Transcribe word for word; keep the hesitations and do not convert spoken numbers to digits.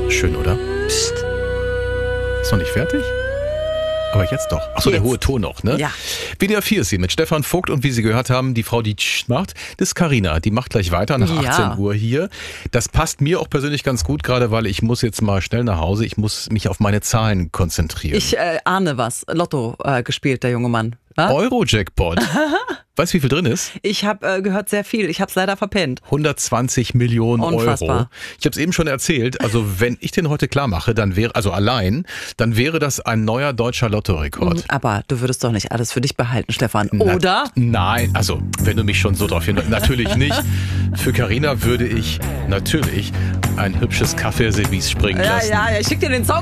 Schön, oder? Psst. Ist noch nicht fertig? Aber jetzt doch. Achso, der Jetzt. hohe Ton noch, ne? Ja. W D R vier ist hier mit Stefan Vogt und wie Sie gehört haben, die Frau, die Tsch macht, das ist Carina. Die macht gleich weiter nach Ja. achtzehn Uhr hier. Das passt mir auch persönlich ganz gut, gerade weil ich muss jetzt mal schnell nach Hause. Ich muss mich auf meine Zahlen konzentrieren. Ich äh, ahne was. Lotto äh, gespielt, der junge Mann. Ja? Euro-Jackpot. Weißt du, wie viel drin ist? Ich habe äh, gehört sehr viel. Ich habe es leider verpennt. hundertzwanzig Millionen Unfassbar. Euro. Ich habe es eben schon erzählt. Also wenn ich den heute klar mache, dann wäre, also allein, dann wäre das ein neuer deutscher Lottorekord. Aber du würdest doch nicht alles für dich behalten, Stefan. Na- Oder? Nein, also wenn du mich schon so drauf hin, natürlich nicht. Für Carina würde ich natürlich ein hübsches Kaffee-Service springen Ja, lassen. ja, ja. Ich schick dir den Song.